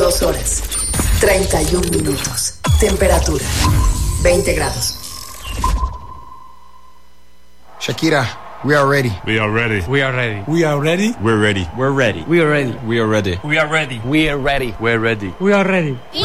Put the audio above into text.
2 horas, 31 minutos. Temperatura, 20 grados. Shakira, we are ready. We are ready. We are ready. We are ready. We're ready. We're ready. We are ready. We are ready. We are ready. We are ready. We're ready. We are ready.